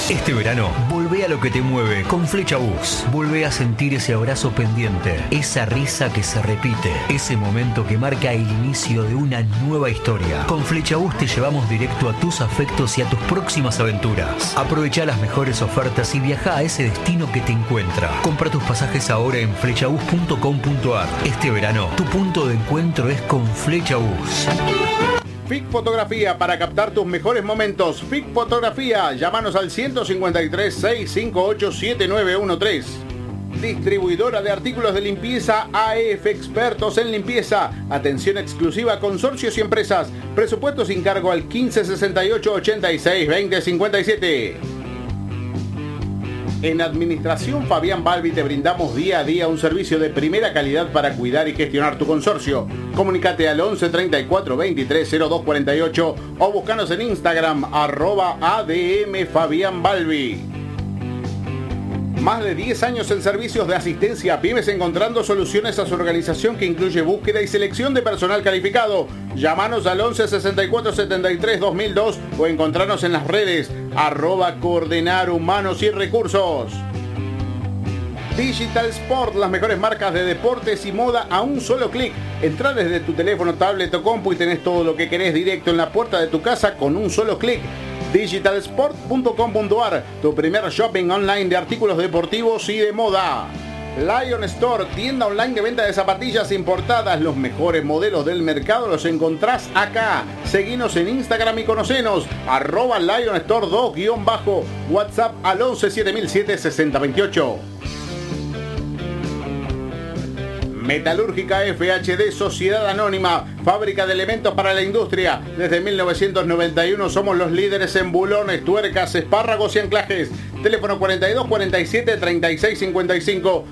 Este verano, volvé a lo que te mueve con Flecha Bus. Volvé a sentir ese abrazo pendiente, esa risa que se repite, ese momento que marca el inicio de una nueva historia. Con Flecha Bus te llevamos directo a tus afectos y a tus próximas aventuras. Aprovecha las mejores ofertas y viaja a ese destino que te encuentra. Compra tus pasajes ahora en flechabus.com.ar. Este verano, tu punto de encuentro es con Flecha Bus. FIC Fotografía, para captar tus mejores momentos. FIC Fotografía, llámanos al 153-658-7913. Distribuidora de artículos de limpieza AEF, expertos en limpieza. Atención exclusiva a consorcios y empresas. Presupuesto sin cargo al 1568-86-2057. En Administración Fabián Balbi te brindamos día a día un servicio de primera calidad para cuidar y gestionar tu consorcio. Comunicate al 11 34 23 02 48 o búscanos en Instagram @ADM Fabián Balbi. Más de 10 años en servicios de asistencia a pymes, encontrando soluciones a su organización que incluye búsqueda y selección de personal calificado. Llámanos al 11 64 73 2002 o encontrarnos en las redes @Coordenar Humanos y Recursos. Digital Sport, las mejores marcas de deportes y moda a un solo clic. Entrá desde tu teléfono, tablet o compu y tenés todo lo que querés directo en la puerta de tu casa con un solo clic. Digitalsport.com.ar, tu primer shopping online de artículos deportivos y de moda. Lion Store, tienda online de venta de zapatillas importadas. Los mejores modelos del mercado los encontrás acá. Seguinos en Instagram y conocenos. @Lion Store 2_ WhatsApp al 11 7007 6028. Metalúrgica FHD, Sociedad Anónima, fábrica de elementos para la industria. Desde 1991 somos los líderes en bulones, tuercas, espárragos y anclajes. Teléfono 42 47 36 55,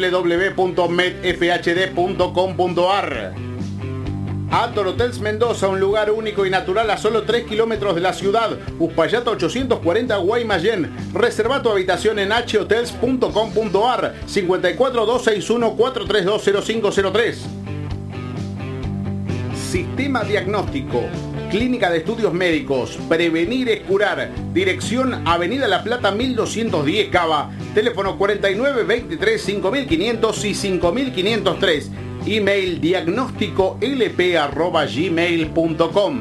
www.medfhd.com.ar. Ator Hotels Mendoza, un lugar único y natural a solo 3 kilómetros de la ciudad. Uspallata 840 Guaymallén. Reserva tu habitación en hotels.com.ar 54 261 432 0503. Sistema Diagnóstico, Clínica de Estudios Médicos, Prevenir es Curar. Dirección Avenida La Plata 1210 Cava. Teléfono 49 23 5500 y 5503. Email diagnósticolp@gmail.com.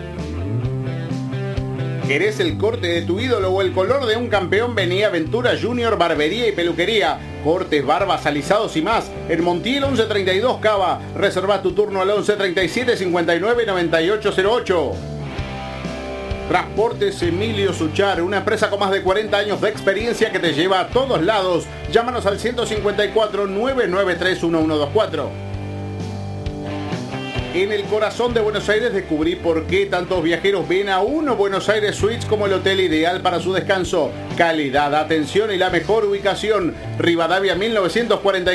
¿Querés el corte de tu ídolo o el color de un campeón? Vení a Ventura Junior Barbería y Peluquería. Cortes, barbas, alisados y más. En Montiel 1132 Cava. Reserva tu turno al 11 37 59 9808. Transportes Emilio Suchar, una empresa con más de 40 años de experiencia que te lleva a todos lados. Llámanos al 154 993 1124. En el corazón de Buenos Aires descubrí por qué tantos viajeros ven a Uno Buenos Aires Suites como el hotel ideal para su descanso. Calidad, atención y la mejor ubicación. Rivadavia 1944.